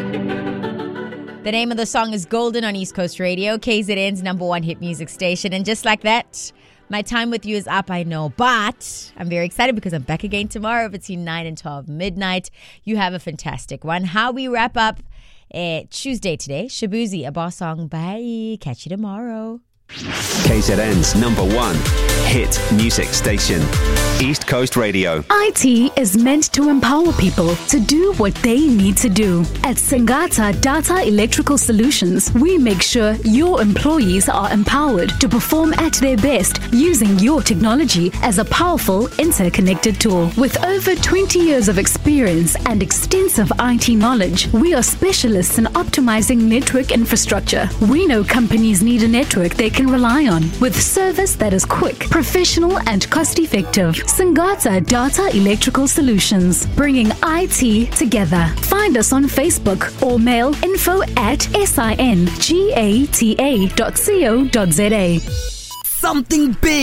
The name of the song is Golden on East Coast Radio, KZN's number one hit music station. And just like that, my time with you is up, I know. But I'm very excited because I'm back again tomorrow between 9 and 12 midnight. You have a fantastic one. How we wrap up Tuesday today. Shabuzi, a boss song. Bye. Catch you tomorrow. KZN's number one hit music station, East Coast Radio. IT is meant to empower people to do what they need to do. At Singata Data Electrical Solutions, we make sure your employees are empowered to perform at their best using your technology as a powerful interconnected tool. With over 20 years of experience and extensive IT knowledge, we are specialists in optimizing network infrastructure. We know companies need a network they can rely on, with service that is quick, professional and cost-effective. Singata Data Electrical Solutions, bringing IT together. Find us on Facebook or mail info@singata.co.za. Something big